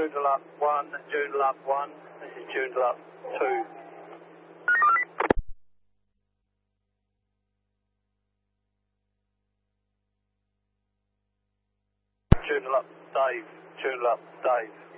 Joondalup 1, Joondalup 1. This is Joondalup 2. Joondalup Dave, Joondalup Dave.